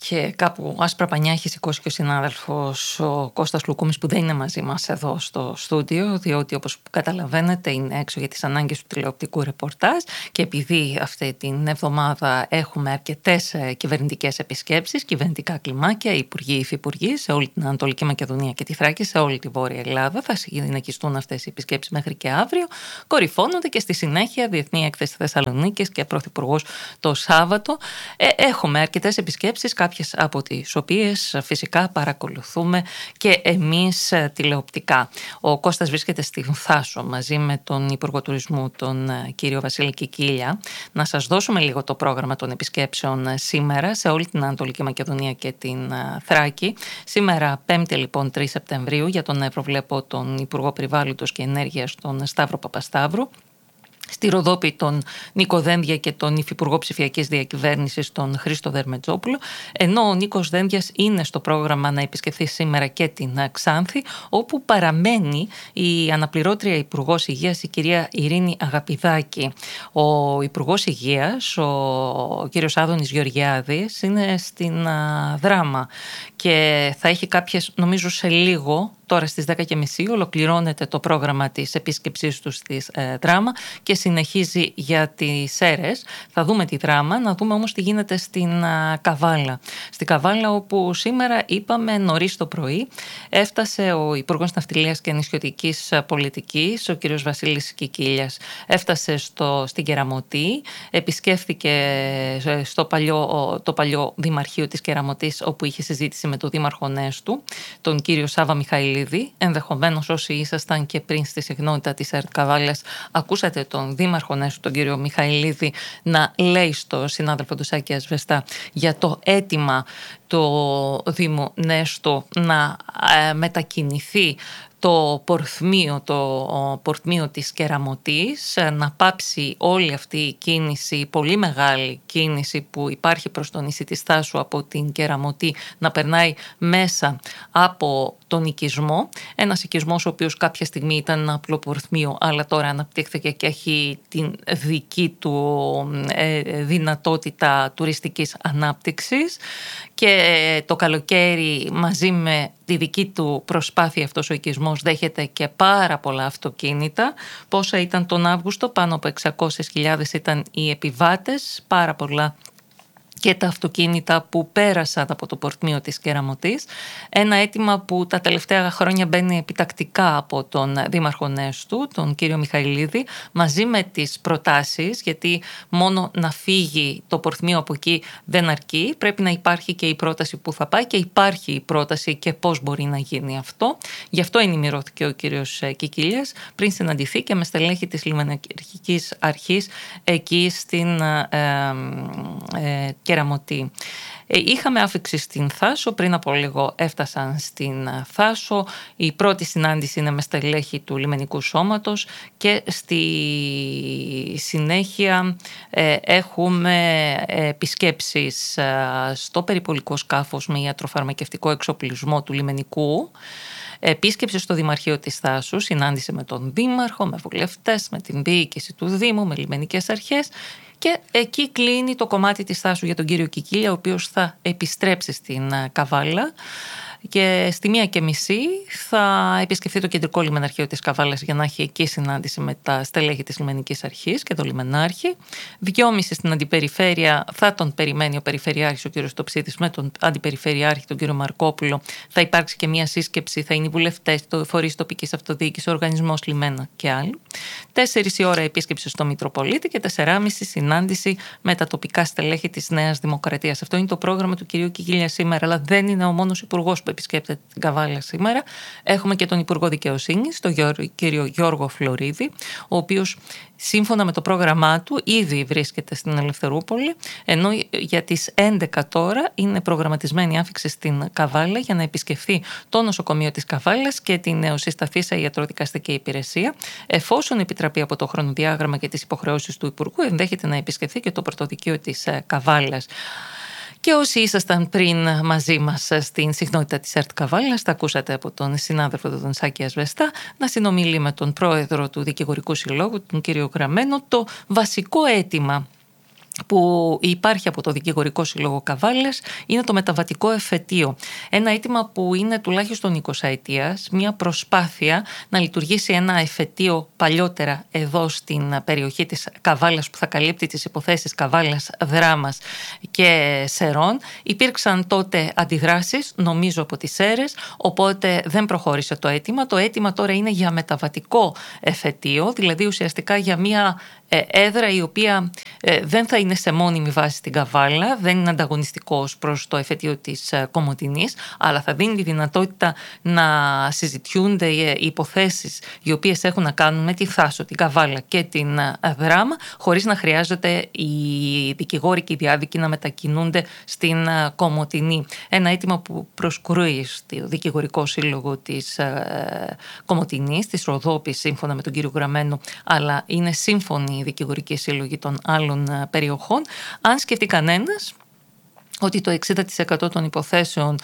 και κάπου άσπρα πανιά έχει σηκώσει και ο συνάδελφος ο Κώστας Λουκούμης, που δεν είναι μαζί μας εδώ στο στούντιο, διότι όπως καταλαβαίνετε είναι έξω για τις ανάγκες του τηλεοπτικού ρεπορτάζ, και επειδή αυτή την εβδομάδα έχουμε αρκετές κυβερνητικές επισκέψεις, κυβερνητικά κλιμάκια, υπουργοί, υφυπουργοί σε όλη την Ανατολική Μακεδονία και τη Θράκη, σε όλη τη Βόρεια Ελλάδα, θα συνεχιστούν αυτές οι επισκέψεις μέχρι και αύριο. Κορυφώνονται και στη συνέχεια Διεθνή Έκθεση Θεσσαλονίκης και Πρωθυπουργός το Σάββατο. Έχουμε αρκετές επισκέψεις, κάποιες από τις οποίες φυσικά παρακολουθούμε και εμείς τηλεοπτικά. Ο Κώστας βρίσκεται στην Θάσο μαζί με τον Υπουργό Τουρισμού, τον κύριο Βασίλη Κικίλια. Να σας δώσουμε λίγο το πρόγραμμα των επισκέψεων σήμερα σε όλη την Ανατολική Μακεδονία και την Θράκη. Σήμερα, 5η λοιπόν, 3 Σεπτεμβρίου, για τον προβλέπω τον Υπουργό Περιβάλλοντος και Ενέργειας, τον Σταύρο Παπασταύρου. Στη Ροδόπη τον Νίκο Δένδια και τον Υφυπουργό Ψηφιακής Διακυβέρνησης τον Χρήστο Δερμετζόπουλο, ενώ ο Νίκος Δένδιας είναι στο πρόγραμμα να επισκεφθεί σήμερα και την Ξάνθη, όπου παραμένει η αναπληρώτρια Υπουργός Υγείας, η κυρία Ειρήνη Αγαπηδάκη. Ο Υπουργός Υγείας, ο κύριος Άδωνης Γεωργιάδης, είναι στην Δράμα και θα έχει κάποιες, νομίζω σε λίγο, τώρα στις 10.30 ολοκληρώνεται το πρόγραμμα της επίσκεψής του στη Δράμα και συνεχίζει για τις Σέρρες. Θα δούμε τη Δράμα, να δούμε όμως τι γίνεται στην Καβάλα. Στην Καβάλα, όπου σήμερα είπαμε νωρίς το πρωί έφτασε ο Υπουργός Ναυτιλίας και Νησιωτικής Πολιτικής, ο κύριος Βασίλης Κικίλιας. Έφτασε στην Κεραμωτή, επισκέφθηκε το παλιό Δημαρχείο της Κεραμωτής, όπου είχε συζήτηση με τον Δήμαρχο Νέστου, τον κύριο Σάβα Μιχαηλίδη. Ενδεχομένως όσοι ήσασταν και πριν στη συχνότητα της ΕΡΤ Καβάλας, ακούσατε τον Δήμαρχο Νέστου, τον κύριο Μιχαηλίδη, να λέει στο συνάδελφο του Σάκη Ασβεστά για το αίτημα του Δήμου Νέστου να μετακινηθεί το πορθμίο της Κεραμωτής, να πάψει όλη αυτή η κίνηση, η πολύ μεγάλη κίνηση που υπάρχει προς το νησί της Θάσου από την Κεραμωτή, να περνάει μέσα από τον οικισμό. Ένας οικισμός ο οποίος κάποια στιγμή ήταν ένα απλό πορθμίο, αλλά τώρα αναπτύχθηκε και έχει την δική του δυνατότητα τουριστικής ανάπτυξης, και το καλοκαίρι μαζί με τη δική του προσπάθεια αυτός ο οικισμός δέχεται και πάρα πολλά αυτοκίνητα. Πόσα ήταν τον Αύγουστο? Πάνω από 600.000 ήταν οι επιβάτες, πάρα πολλά και τα αυτοκίνητα που πέρασαν από το πορτμίο της Κεραμωτής. Ένα αίτημα που τα τελευταία χρόνια μπαίνει επιτακτικά από τον Δήμαρχο Νέστου, τον κύριο Μιχαηλίδη, μαζί με τις προτάσεις, γιατί μόνο να φύγει το πορτμίο από εκεί δεν αρκεί. Πρέπει να υπάρχει και η πρόταση που θα πάει, και υπάρχει η πρόταση και πώς μπορεί να γίνει αυτό. Γι' αυτό ενημερώθηκε ο κύριος Κικίλιας πριν συναντηθεί και με στελέχη της Λιμενικής Αρχής εκεί στην Κεραμωτή. Είχαμε άφηξη στην Θάσο, πριν από λίγο έφτασαν στην Θάσο. Η πρώτη συνάντηση είναι με στελέχη του Λιμενικού Σώματος και στη συνέχεια έχουμε επισκέψεις στο περιπολικό σκάφος με ιατροφαρμακευτικό εξοπλισμό του Λιμενικού. Επίσκεψη στο Δημαρχείο της Θάσου, συνάντηση με τον Δήμαρχο, με βουλευτές, με την διοίκηση του Δήμου, με λιμενικές αρχές, και εκεί κλείνει το κομμάτι της Θάσου για τον κύριο Κικίλια, ο οποίος θα επιστρέψει στην Καβάλα. Και στη 1:30 θα επισκεφθεί το κεντρικό λιμεναρχείο της Καβάλας για να έχει εκεί συνάντηση με τα στελέχη της Λιμενικής Αρχής και το λιμενάρχη. 2:30 στην Αντιπεριφέρεια θα τον περιμένει ο Περιφερειάρχης, ο κύριος Τοψίδης, με τον Αντιπεριφερειάρχη, τον κύριο Μαρκόπουλο. Θα υπάρξει και μια σύσκεψη, θα είναι οι βουλευτές, το φορείς τοπικής αυτοδιοίκησης, ο οργανισμός Λιμένα και άλλοι. 4 η ώρα επίσκεψη στο Μητροπολίτη και 4:30 συνάντηση με τα τοπικά στελέχη της Νέας Δημοκρατίας. Αυτό είναι το πρόγραμμα του κυρίου Κικίλια σήμερα, αλλά δεν είναι ο μόνος υπουργός που επισκέπτεται την Καβάλα σήμερα. Έχουμε και τον Υπουργό Δικαιοσύνης, τον κύριο Γιώργο Φλωρίδη, ο οποίος σύμφωνα με το πρόγραμμά του ήδη βρίσκεται στην Ελευθερούπολη, ενώ για τις 11 τώρα είναι προγραμματισμένη άφηξη στην Καβάλα για να επισκεφθεί το νοσοκομείο της Καβάλας και την νεοσυσταθήσα ιατροδικαστική υπηρεσία. Εφόσον επιτραπεί από το χρονοδιάγραμμα και τις υποχρεώσεις του Υπουργού, ενδέχεται να επισκεφθεί και το πρωτοδικείο της Καβάλας. Και όσοι ήσασταν πριν μαζί μας στην συχνότητα της ΕΡΤ Καβάλας, τα ακούσατε από τον συνάδελφο τον Σάκη Ασβεστά να συνομιλεί με τον πρόεδρο του Δικηγορικού Συλλόγου, τον κύριο Γραμμένο. Το βασικό αίτημα που υπάρχει από το Δικηγορικό Σύλλογο Καβάλας είναι το μεταβατικό εφετείο. Ένα αίτημα που είναι τουλάχιστον 20 ετίας, μια προσπάθεια να λειτουργήσει ένα εφετείο παλιότερα εδώ στην περιοχή της Καβάλας που θα καλύπτει τις υποθέσεις Καβάλας, Δράμας και Σερών. Υπήρξαν τότε αντιδράσεις, νομίζω από τις Σέρρες, οπότε δεν προχώρησε το αίτημα. Το αίτημα τώρα είναι για μεταβατικό εφετείο, δηλαδή ουσιαστικά για μια έδρα η οποία δεν θα είναι σε μόνιμη βάση στην Καβάλα, δεν είναι ανταγωνιστικός προς το εφετείο της Κομοτηνής, αλλά θα δίνει τη δυνατότητα να συζητιούνται οι υποθέσεις οι οποίες έχουν να κάνουν με τη Θάσο, την Καβάλα και την Δράμα, χωρίς να χρειάζεται οι δικηγόροι και οι διάδικοι να μετακινούνται στην Κομοτηνή. Ένα αίτημα που προσκρούει στο Δικηγορικό Σύλλογο της Κομοτηνής, της Ροδόπης, σύμφωνα με τον κύριο Γραμμένο, αλλά είναι σύμφωνοι οι δικηγορικοί σύλλογοι των άλλων περιοχών. Αν σκεφτεί κανένας ότι το 60% των υποθέσεων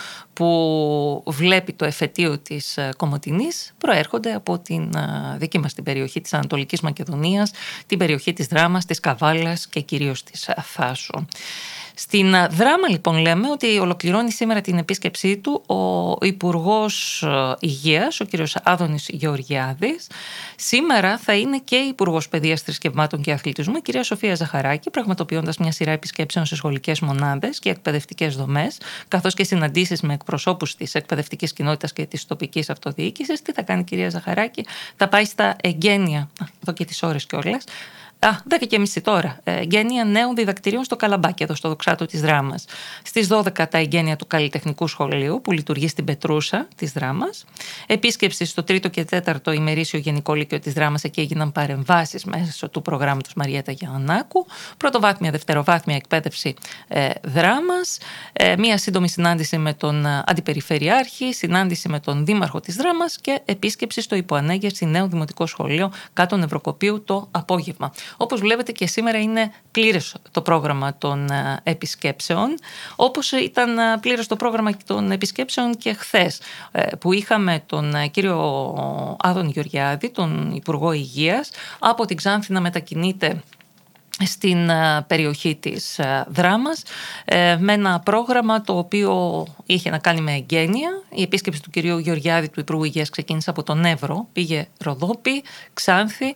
που βλέπει το εφετείο της Κομοτηνής προέρχονται από την δική μας την περιοχή της Ανατολικής Μακεδονίας, την περιοχή της Δράμας, της Καβάλας και κυρίως της Θάσου. Στην Δράμα λοιπόν λέμε ότι ολοκληρώνει σήμερα την επίσκεψή του ο Υπουργός Υγείας, ο κύριος Άδωνης Γεωργιάδης. Σήμερα θα είναι και Υπουργός Παιδείας, Θρησκευμάτων και Αθλητισμού, η κυρία Σοφία Ζαχαράκη, πραγματοποιώντας μια σειρά επισκέψεων σε σχολικές μονάδες και εκπαιδευτικές δομές, καθώς και συναντήσεις με εκπροσώπους της εκπαιδευτικής κοινότητας και της τοπικής αυτοδιοίκησης. Τι θα κάνει η κυρία Ζαχαράκη? Θα πάει στα εγγένεια, εδώ και τις ώρες κιόλας, 10:30 τώρα, εγγένεια νέων διδακτηρίων στο Καλαμπάκι, εδώ στο Δοξάτο της Δράμας. Στις 12 τα εγγένεια του Καλλιτεχνικού Σχολείου που λειτουργεί στην Πετρούσα της Δράμας. Επίσκεψη στο 3ο και 4ο ημερήσιο Γενικό Λύκειο της Δράμας, εκεί έγιναν παρεμβάσεις μέσω του προγράμματος Μαριέτα Γιαννάκου. Πρωτοβάθμια, δευτεροβάθμια εκπαίδευση Δράμας. Μία σύντομη συνάντηση με τον Αντιπεριφερειάρχη, συνάντηση με τον Δήμαρχο της Δράμας και επίσκεψη στο υποανέγερση νέο Δημοτικό Σχολείο κάτω Νευροκοπείου το απόγευμα. Όπως βλέπετε και σήμερα είναι πλήρες το πρόγραμμα των επισκέψεων, όπως ήταν πλήρες το πρόγραμμα των επισκέψεων και χθες που είχαμε τον κύριο Άδωνη Γεωργιάδη, τον Υπουργό Υγείας, από την Ξάνθη να μετακινείται στην περιοχή της Δράμας με ένα πρόγραμμα το οποίο είχε να κάνει με εγγένεια. Η επίσκεψη του κυρίου Γεωργιάδη, του Υπουργού Υγείας, ξεκίνησε από τον Εύρο, πήγε Ροδόπη, Ξάνθη,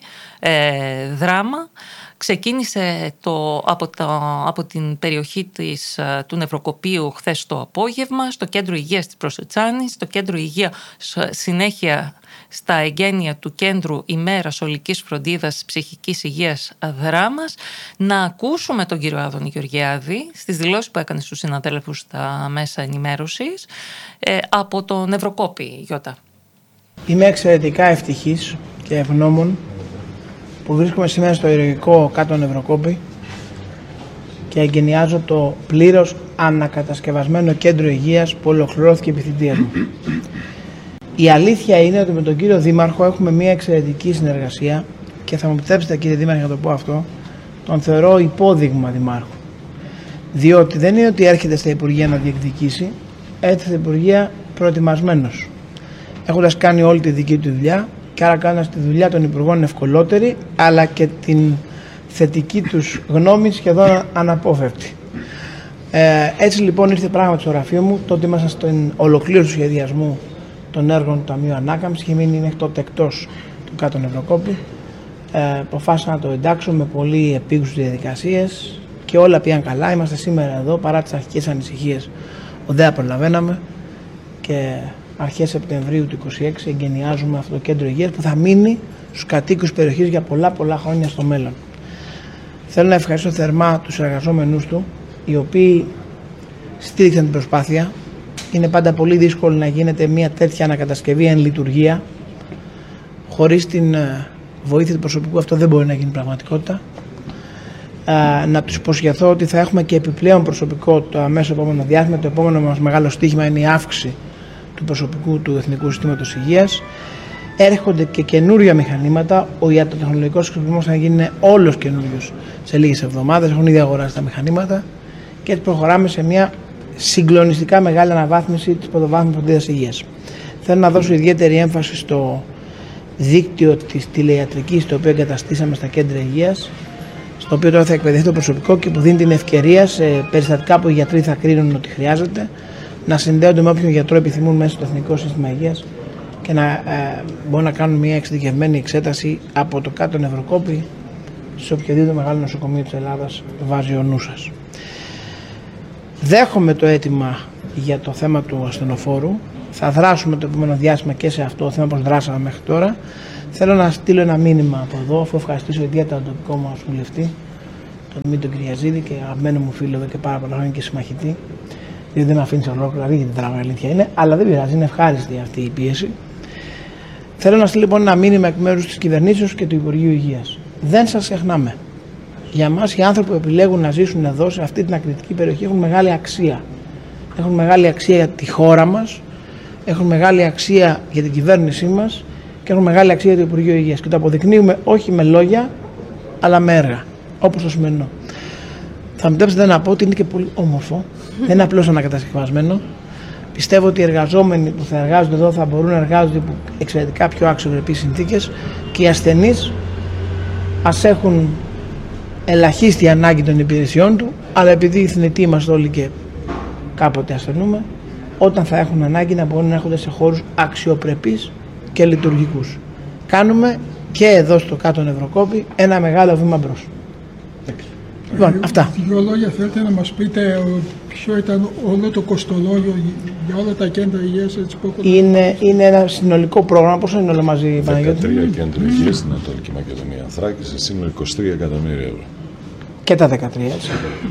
Δράμα. Ξεκίνησε από την περιοχή του Νευροκοπείου χθες το απόγευμα, στο Κέντρο Υγείας της Προσετσάνης, στο Κέντρο Υγείας συνέχεια στα εγγένεια του Κέντρου ημέρας ολικής φροντίδας ψυχικής υγείας Δράμας. Να ακούσουμε τον κύριο Άδωνη Γεωργιάδη στις δηλώσεις που έκανε στους συναδέλφους στα μέσα ενημέρωσης από το Νευροκόπη. Γιώτα. Είμαι εξαιρετικά ευτυχής και ευγνώμων που βρίσκομαι σήμερα στο ηρωικό κάτω Νευροκόπη και εγκαινιάζω το πλήρως ανακατασκευασμένο κέντρο υγείας που ολοκληρώθηκε επί θητεία μου. Η αλήθεια είναι ότι με τον κύριο Δήμαρχο έχουμε μια εξαιρετική συνεργασία και θα μου επιτρέψετε, κύριε Δήμαρχε, να το πω αυτό, τον θεωρώ υπόδειγμα Δημάρχου. Διότι δεν είναι ότι έρχεται στα Υπουργεία να διεκδικήσει, έρχεται στα Υπουργεία προετοιμασμένος, έχοντας κάνει όλη τη δική του δουλειά και άρα κάνοντας τη δουλειά των Υπουργών ευκολότερη, αλλά και την θετική τους γνώμη σχεδόν αναπόφευκτη. Έτσι λοιπόν ήρθε πράγματι στο γραφείο μου, τότε ήμασταν στην ολοκλήρωση του σχεδιασμού των έργων του Ταμείου Ανάκαμψης, είχε μείνει μέχρι τότε εκτός του κάτω Νευροκόπη. Αποφάσισα να το εντάξω με πολύ επίγουσες διαδικασίες και όλα πήγαν καλά. Είμαστε σήμερα εδώ παρά τις αρχικές ανησυχίες που δεν προλαβαίναμε και αρχές Σεπτεμβρίου του 2026 εγκαινιάζουμε αυτό το κέντρο υγείας που θα μείνει στους κατοίκους περιοχής για πολλά χρόνια στο μέλλον. Θέλω να ευχαριστήσω θερμά τους εργαζόμενους του, οι οποίοι στήριξαν την προσπάθεια. Είναι πάντα πολύ δύσκολο να γίνεται μια τέτοια ανακατασκευή εν λειτουργία. Χωρίς την βοήθεια του προσωπικού αυτό δεν μπορεί να γίνει πραγματικότητα. Να τους υποσχεθώ ότι θα έχουμε και επιπλέον προσωπικό το αμέσως επόμενο διάστημα. Το επόμενο μας μεγάλο στοίχημα είναι η αύξηση του προσωπικού του Εθνικού Συστήματος Υγείας. Έρχονται και καινούργια μηχανήματα. Ο ιατροτεχνολογικός εξοπλισμός θα γίνει όλος καινούριος σε λίγες εβδομάδες. Έχουν ήδη αγοράσει τα μηχανήματα και προχωράμε σε μια συγκλονιστικά μεγάλη αναβάθμιση της πρωτοβάθμιας φροντίδας υγείας. Θέλω να δώσω ιδιαίτερη έμφαση στο δίκτυο της τηλεϊατρικής το οποίο εγκαταστήσαμε στα κέντρα υγείας, το οποίο τώρα θα εκπαιδευτεί το προσωπικό και που δίνει την ευκαιρία σε περιστατικά που οι γιατροί θα κρίνουν ότι χρειάζεται να συνδέονται με όποιον γιατρό επιθυμούν μέσα στο Εθνικό Σύστημα Υγείας και να μπορούν να κάνουν μια εξειδικευμένη εξέταση από το κάτω νευροκόπη σε οποιοδήποτε μεγάλο νοσοκομείο της Ελλάδας βάζει ο νους σας. Δέχομαι το αίτημα για το θέμα του ασθενοφόρου. Θα δράσουμε το επόμενο διάστημα και σε αυτό το θέμα όπως δράσαμε μέχρι τώρα. Θέλω να στείλω ένα μήνυμα από εδώ, αφού ευχαριστήσω ιδιαίτερα τον τοπικό μας βουλευτή, τον Δημήτρη Κυριαζίδη και αγαπημένο μου φίλο εδώ και πάρα πολλά χρόνια και συμμαχητή. Γιατί δεν με αφήνει ολόκληρα, δεν γίνεται δράμα, αλήθεια είναι, αλλά δεν πειράζει, είναι ευχάριστη αυτή η πίεση. Θέλω να στείλω λοιπόν ένα μήνυμα εκ μέρους της κυβερνήσεως και του Υπουργείου Υγείας. Δεν σας ξεχνάμε. Για μας οι άνθρωποι που επιλέγουν να ζήσουν εδώ, σε αυτή την ακριτική περιοχή, έχουν μεγάλη αξία. Έχουν μεγάλη αξία για τη χώρα μας, έχουν μεγάλη αξία για την κυβέρνησή μας και έχουν μεγάλη αξία για το Υπουργείο Υγείας. Και το αποδεικνύουμε όχι με λόγια, αλλά με έργα, όπως το σημερινό. Θα μου επιτρέψετε να πω ότι είναι και πολύ όμορφο, δεν είναι απλώς ανακατασκευασμένο. Πιστεύω ότι οι εργαζόμενοι που θα εργάζονται εδώ θα μπορούν να εργάζονται υπό εξαιρετικά πιο αξιοπρεπείς συνθήκες και οι ασθενείς ας έχουν ελαχίστη ανάγκη των υπηρεσιών του, αλλά επειδή θνητοί είμαστε όλοι και κάποτε ασθενούμε, όταν θα έχουν ανάγκη να μπορούν να έρχονται σε χώρους αξιοπρεπείς και λειτουργικούς. Κάνουμε και εδώ στο κάτω νευροκόπη ένα μεγάλο βήμα μπρος. Λοιπόν, αυτά. Δύο λόγια θέλετε να μας πείτε ποιο ήταν όλο το κοστολόγιο για όλα τα κέντρα υγείας έτσι που έχουν... Είναι ένα συνολικό πρόγραμμα. Πόσο είναι όλο μαζί, Παναγιώτη? 13 κέντρα υγείας στην Ανατολική Μακεδονία. Θράκη σε σύνολο 23 εκατομμύρια ευρώ. Και τα 13, έτσι.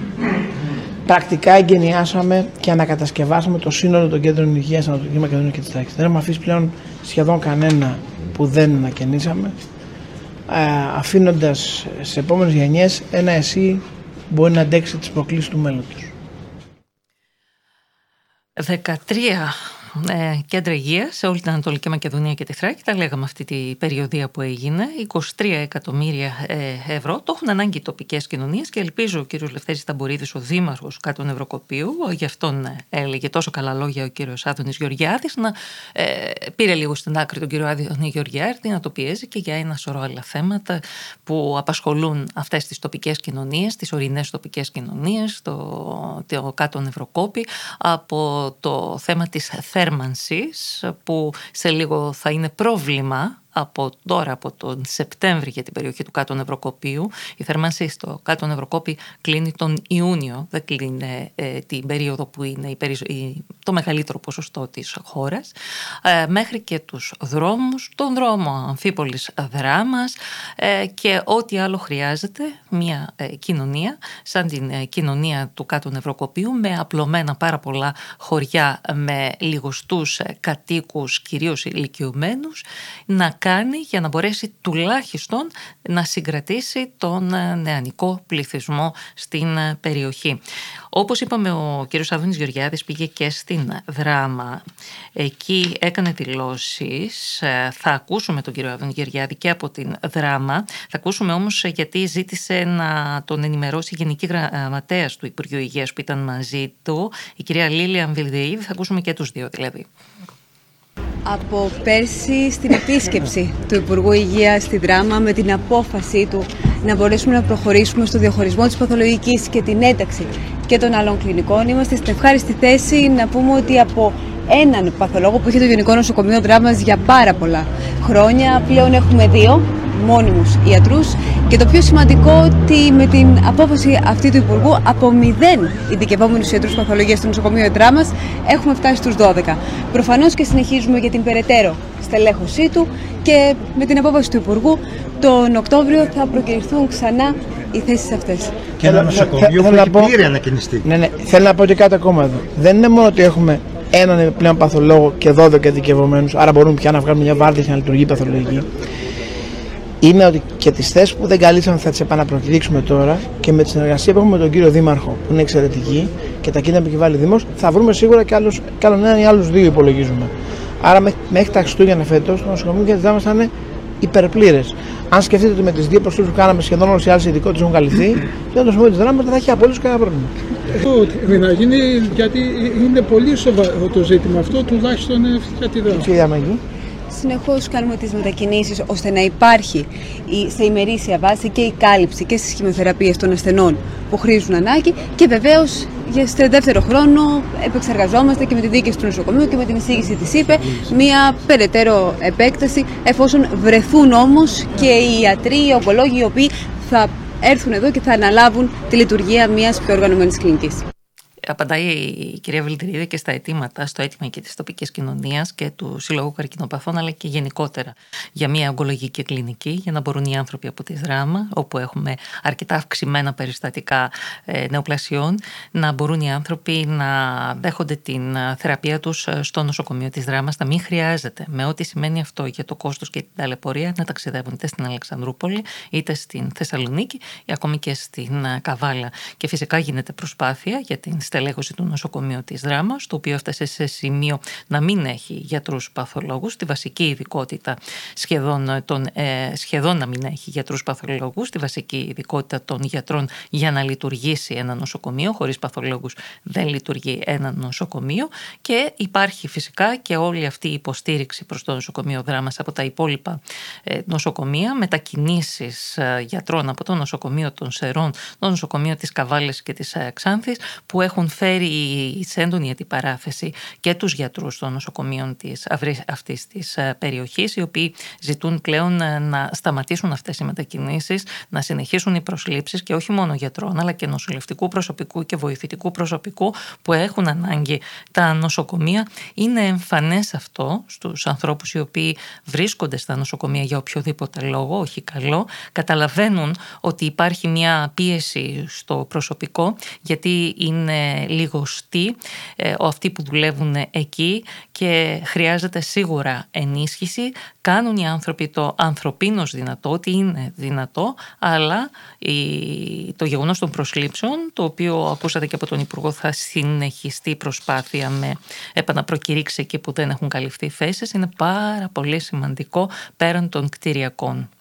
Πρακτικά εγκαινιάσαμε και ανακατασκευάσαμε το σύνολο των κέντρων υγείας στην Ανατολική Μακεδονία και της Θράκης. Δεν έχουμε αφήσει πλέον σχεδόν κανένα που δεν ανακαινήσαμε, αφήνοντας σε επόμενες γενιές ένα ΕΣΥ που μπορεί να αντέξει τις προκλήσεις του μέλλοντος. 13 κέντρα υγείας σε όλη την Ανατολική Μακεδονία και τη Θράκη, τα λέγαμε αυτή τη περιοδία που έγινε, 23 εκατομμύρια ευρώ. Το έχουν ανάγκη οι τοπικές κοινωνίες και ελπίζω ο κύριος Λευτέρης Ταμπορίδης, ο δήμαρχος κάτω Νευροκοπίου, γι' αυτόν έλεγε τόσο καλά λόγια ο κύριος Άδωνης Γεωργιάδης, να πήρε λίγο στην άκρη τον κύριο Άδωνη Γεωργιάδη, να το πιέζει και για ένα σωρό άλλα θέματα που απασχολούν αυτές τις τοπικές κοινωνίες, τις ορεινές τοπικές κοινωνίες, το κάτω Νευροκόπη, από το θέμα της θέρμανσης που σε λίγο θα είναι πρόβλημα από τώρα, από τον Σεπτέμβρη για την περιοχή του κάτω Νευροκοπίου. Η θέρμανση στο κάτω Νευροκόπη κλείνει τον Ιούνιο, δεν κλείνει την περίοδο που είναι το μεγαλύτερο ποσοστό της χώρας, μέχρι και τους δρόμους, τον δρόμο Αμφίπολης Δράμας και ό,τι άλλο χρειάζεται μια κοινωνία σαν την κοινωνία του κάτω Νευροκοπίου, με απλωμένα πάρα πολλά χωριά, με λιγοστούς κατοίκους, κυρίως ηλικιωμένους, να κάνει για να μπορέσει τουλάχιστον να συγκρατήσει τον νεανικό πληθυσμό στην περιοχή. Όπως είπαμε, ο κύριος Άδωνης Γεωργιάδης πήγε και στην Δράμα. Εκεί έκανε δηλώσεις. Θα ακούσουμε τον κύριο Άδωνη Γεωργιάδη και από την Δράμα. Θα ακούσουμε όμως γιατί ζήτησε να τον ενημερώσει η Γενική Γραμματέας του Υπουργείου Υγείας που ήταν μαζί του, η κυρία Λίλια Αμβιλδεΐδη. Θα ακούσουμε και τους δύο δηλαδή. Από πέρσι στην επίσκεψη του Υπουργού Υγείας στη Δράμα, με την απόφαση του να μπορέσουμε να προχωρήσουμε στο διαχωρισμό της παθολογικής και την ένταξη και των άλλων κλινικών, είμαστε στην ευχάριστη θέση να πούμε ότι από έναν παθολόγο που είχε το Γενικό Νοσοκομείο Δράμας για πάρα πολλά χρόνια, πλέον έχουμε 2 μόνιμους ιατρούς και το πιο σημαντικό ότι με την απόφαση αυτή του Υπουργού από 0 ειδικευόμενους ιατρούς παθολογίας στο νοσοκομείο Δράμας έχουμε φτάσει στους 12. Προφανώς και συνεχίζουμε για την περαιτέρω στελέχωσή του και με την απόφαση του Υπουργού τον Οκτώβριο θα προκηρυχθούν ξανά οι θέσεις αυτές. Και ένα νοσοκομείο που έχει πλήρη ανακαινιστεί. Ναι, θέλω να πω και κάτι ακόμα εδώ. Δεν είναι μόνο ότι έχουμε έναν πλέον παθολόγο και 12 ειδικευομένους, άρα μπορούμε πια να βγάλουμε μια βάρδια για να λειτουργεί η παθολογική. Είναι ότι και τις θέσεις που δεν καλύψαμε θα τις επαναπροκηρύξουμε τώρα και με τη συνεργασία που έχουμε με τον κύριο Δήμαρχο, που είναι εξαιρετική, και τα κίνητρα που έχει βάλει ο Δήμος, θα βρούμε σίγουρα και άλλον έναν ή άλλους 2 υπολογίζουμε. Άρα μέχρι τα Χριστούγεννα φέτος το νοσοκομείο και τις Δράμας θα είναι υπερπλήρες. Αν σκεφτείτε ότι με τις 2 προσθήκες που κάναμε σχεδόν όλες οι άλλες ειδικότητες έχουν καλυφθεί, και το νοσοκομείο της Δράμας δεν θα έχει απολύτως κανένα πρόβλημα. Αυτό να γίνει, γιατί είναι πολύ σοβαρό το ζήτημα αυτό, τουλάχιστον για τη Δράμα. Συνεχώς κάνουμε τις μετακινήσεις ώστε να υπάρχει σε ημερήσια βάση και η κάλυψη και στις χημειοθεραπείες των ασθενών που χρήζουν ανάγκη και βεβαίως στο δεύτερο χρόνο επεξεργαζόμαστε και με τη δίκηση του νοσοκομείου και με την εισήγηση της ΥΠΕ μια περαιτέρω επέκταση, εφόσον βρεθούν όμως και οι ιατροί, οι ογκολόγοι οι οποίοι θα έρθουν εδώ και θα αναλάβουν τη λειτουργία μιας πιο οργανωμένης κλινικής. Απαντάει η κυρία Βελτρίδη και στα αιτήματα, στο αίτημα και της τοπικής κοινωνίας και του Συλλόγου Καρκινοπαθών, αλλά και γενικότερα για μια ογκολογική κλινική, για να μπορούν οι άνθρωποι από τη Δράμα, όπου έχουμε αρκετά αυξημένα περιστατικά νεοπλασιών, να μπορούν οι άνθρωποι να δέχονται την θεραπεία τους στο νοσοκομείο της Δράμας, να μην χρειάζεται, με ό,τι σημαίνει αυτό για το κόστος και την ταλαιπωρία, να ταξιδεύουν είτε στην Αλεξανδρούπολη, είτε στην Θεσσαλονίκη ή ακόμη και στην Καβάλα. Και φυσικά γίνεται προσπάθεια για την στελέχωση του νοσοκομείου της Δράμας, το οποίο έφτασε σε σημείο να μην έχει γιατρούς παθολόγους, τη βασική ειδικότητα σχεδόν να μην έχει γιατρούς παθολόγους, τη βασική ειδικότητα των γιατρών για να λειτουργήσει ένα νοσοκομείο. Χωρίς παθολόγους δεν λειτουργεί ένα νοσοκομείο και υπάρχει φυσικά και όλη αυτή η υποστήριξη προς το νοσοκομείο Δράμας από τα υπόλοιπα νοσοκομεία, μετακινήσεις γιατρών από το νοσοκομείο των Σερών, το νοσοκομείο της Καβάλης και της Ξάνθης, που έχουν φέρει σε έντονη αντιπαράθεση και τους γιατρούς των νοσοκομείων αυτής της περιοχής, οι οποίοι ζητούν πλέον να σταματήσουν αυτές οι μετακινήσεις, να συνεχίσουν οι προσλήψεις και όχι μόνο γιατρών, αλλά και νοσηλευτικού προσωπικού και βοηθητικού προσωπικού που έχουν ανάγκη τα νοσοκομεία. Είναι εμφανές αυτό στους ανθρώπους οι οποίοι βρίσκονται στα νοσοκομεία για οποιοδήποτε λόγο, όχι καλό. Καταλαβαίνουν ότι υπάρχει μια πίεση στο προσωπικό, γιατί είναι λιγοστοί αυτοί που δουλεύουν εκεί και χρειάζεται σίγουρα ενίσχυση. Κάνουν οι άνθρωποι το ανθρωπίνως δυνατό, ότι είναι δυνατό, αλλά το γεγονός των προσλήψεων, το οποίο ακούσατε και από τον Υπουργό, θα συνεχιστεί προσπάθεια με επαναπροκηρύξεις εκεί που δεν έχουν καλυφθεί θέσεις, είναι πάρα πολύ σημαντικό πέραν των κτηριακών.